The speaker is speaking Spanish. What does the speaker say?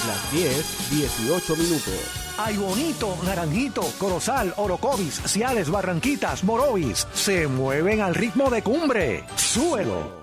Las 10:18. Ay Bonito, Naranjito, Corozal, Orocovis, Ciales, Barranquitas, Morovis se mueven al ritmo de Cumbre. ¡Súbelo!